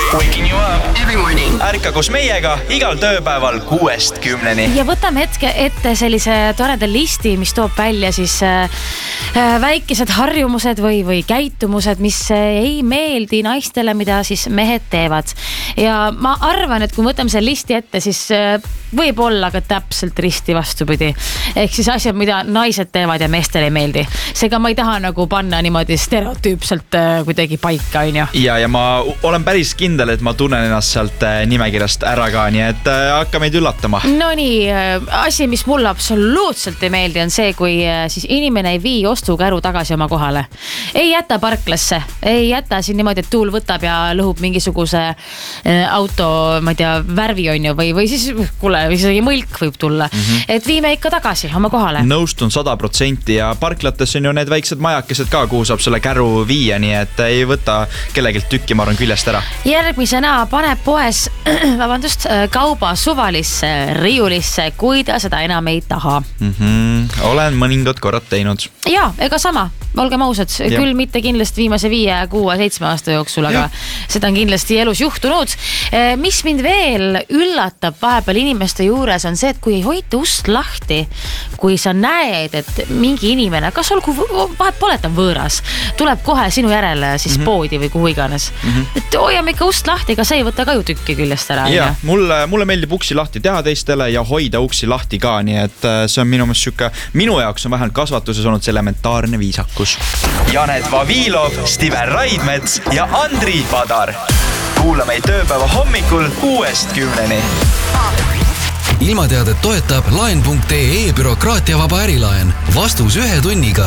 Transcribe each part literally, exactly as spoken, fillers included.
Waking you up every morning. Ärka koos meiega igal tööpäeval kuuest kümneni. Ja võtame hetke ette sellise toreda listi, mis toob välja siis äh, väikesed harjumused või, või käitumused, mis ei meeldi naistele, mida siis mehed teevad. Ja ma arvan, et kui võtame selle listi ette, siis äh, võib olla ka täpselt risti vastupidi. Ehk siis asjad, mida naised teevad ja meestele ei meeldi. Seega ma ei taha nagu panna niimoodi stereotüüpselt äh, kuidagi paika, on ju. Ja, ja ma olen päris kindel, et ma tunnen ennast sealt nimekirjast ära ka, nii et hakka meid üllatama. No nii, asi, mis mulle absoluutselt ei meeldi, on see, kui siis inimene ei vii ostukäru tagasi oma kohale. Ei jäta parklasse, ei jäta siin niimoodi, et tuul võtab ja lõhub mingisuguse auto, ma ei tea, värvi on ju, või, või siis, kuule, isegi mõlk võib tulla. Mm-hmm. Et viime ikka tagasi oma kohale. Nõustun sada protsenti ja parklates on ju need väiksed majakesed ka, kuhu saab selle käru viia, nii et ei võta kellegilt tükki, ma arvan, küljest ära. Järgmisena paneb poes vabandust, kauba suvalisse riiulisse, kui ta seda enam ei taha. Mm-hmm. Olen mõningad korrad teinud. Ja, ega sama. Olgem ausad, ja. Küll mitte kindlasti viimase viie, kuue, seitsme aasta jooksul, aga ja. Seda on kindlasti elus juhtunud. Mis mind veel üllatab vahepeal inimeste juures on see, et kui ei hoita ust lahti, kui sa näed, et mingi inimene, kas olgu vahet pole ta võõras, tuleb kohe sinu järele siis mm-hmm. poodi või kuhu iganes. Mm-hmm. Et hoiame ikka ust lahti, ega see ei võta ka ju tükki küljest ära. Ja, mulle, mulle meeldib uksi lahti teha teistele ja hoida uksi lahti ka, nii et see on minu mõttes süke, minu jaoks on vähemalt kasvatuses olnud see elementaarne viisakus. Janet Vavilov, Steven Raidmets ja Andri Padar. Kuula meid tööpäeva hommikul kuuest kümneni. Ilmateadet toetab laen punkt ee bürokraatiavaba ärilaen. Vastus ühe tunniga.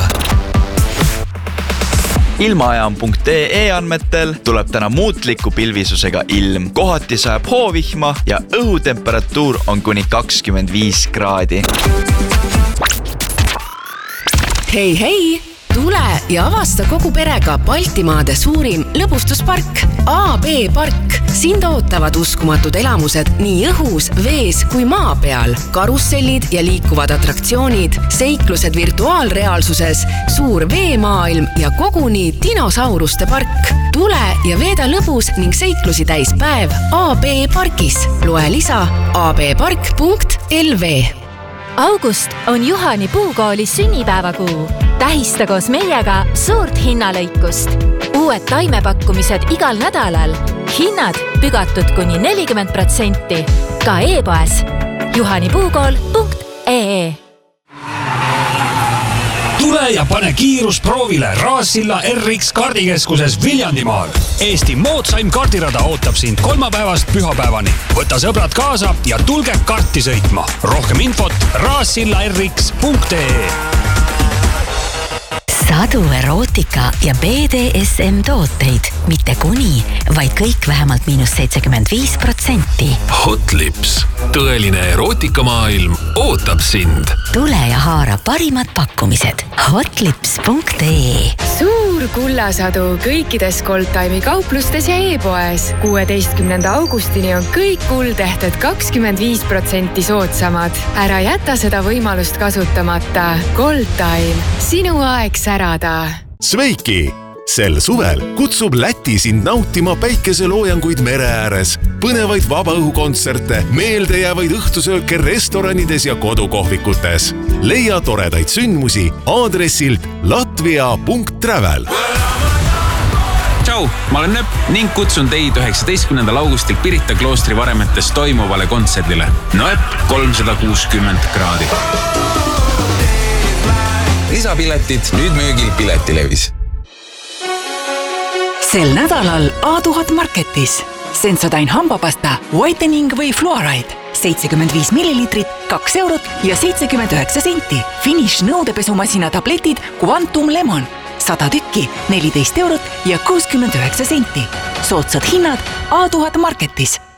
Ilmaajam punkt ee andmetel tuleb täna muutliku pilvisusega ilm. Kohati sajab hoovihma ja õhutemperatuur on kuni kakskümmend viis kraadi. Hei, hei! Tule ja avasta kogu perega Baltimaade suurim lõbustuspark A B Park. Sind ootavad uskumatud elamused nii õhus, vees kui maa peal. Karussellid ja liikuvad atraktsioonid, seiklused virtuaalreaalsuses, suur veemaailm ja koguni dinosauruste park. Tule ja veeda lõbus ning seiklusi täis päev A B Parkis. Loe lisa a b park punkt l v. August on Juhani Puukooli sünnipäevakuu. Tähista koos meiega suurt hinnalõikust. Uued taimepakkumised igal nädalal. Hinnad pügatud kuni nelikümmend protsenti. Ka e-poes juhanipuukool punkt ee. Tule ja pane kiirus proovile Raassilla R X kaardikeskuses Viljandimaal. Eesti moodsaim kaardirada ootab sind kolmapäevast pühapäevani. Võta sõbrad kaasa ja tulge karti sõitma. Rohkem infot raassilla r x punkt ee. Sadu erootika ja B D S M tooteid. Mitte kuni, vaid kõik vähemalt miinus seitsekümmend viis protsenti. Hot Lips. Tõeline erootikamaailm ootab sind. Tule ja haara parimad pakkumised. hot lips punkt ee. Suur kullasadu kõikides Goldtime'i kauplustes ja e-poes. kuueteistkümnenda augustini on kõik kuldehted kakskümmend viis protsenti soodsamad. Ära jäta seda võimalust kasutamata. Goldtime. Sinu aeg särada. Sveiki! Sel suvel kutsub Läti sind nautima päikeseloojanguid mere ääres, põnevaid vabaõhukontserte, meeldejäävaid õhtusööke restoranides ja kodukohvikutes. Leia toredaid sündmusi aadressilt latvia punkt travel. Tšau, ma olen Nöpp ning kutsun teid üheksateistkümnendal augustil Pirita kloostri varemetes toimuvale kontserdile. Nöpp kolmsada kuuskümmend kraadi. Lisapiletid nüüd müügil Piletilevis. Sel nädalal A tuhat Marketis. Sensodyne hambapasta, whitening või fluoride. seitsekümmend viis milliliitrit, kaks eurot ja seitsekümmend üheksa senti. Finish nõudepesumasina tabletid Quantum Lemon. sada tükki, neliteist eurot ja kuuskümmend üheksa senti. Soodsad hinnad A tuhat Marketis.